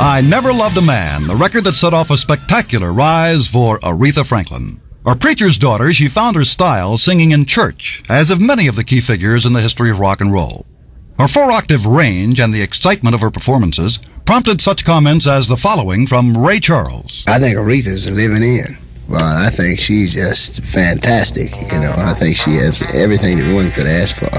I Never Loved a Man, the record that set off a spectacular rise for Aretha Franklin. A preacher's daughter, she found her style singing in church, as have many of the key figures in the history of rock and roll. Her four-octave range and the excitement of her performances prompted such comments as the following from Ray Charles. I think Aretha's living in. Well, I think she's just fantastic. I think she has everything that one could ask for.